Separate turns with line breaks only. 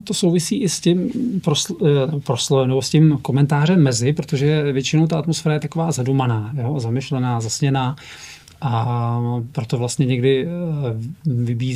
To souvisí i s tím proslovem, nebo s tím komentářem mezi, protože většinou ta atmosféra je taková zadumaná, jo, zamyšlená, zasněná a proto vlastně někdy vybízí